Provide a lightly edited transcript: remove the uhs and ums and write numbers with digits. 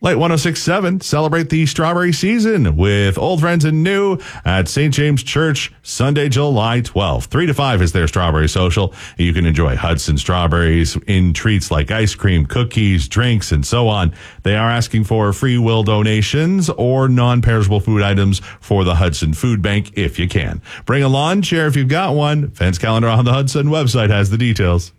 Light 106.7, celebrate the strawberry season with old friends and new at St. James Church, Sunday, July 12th. 3 to 5 is their strawberry social. You can enjoy Hudson strawberries in treats like ice cream, cookies, drinks, and so on. They are asking for free will donations or non-perishable food items for the Hudson Food Bank if you can. Bring a lawn chair if you've got one. Fence calendar on the Hudson website has the details.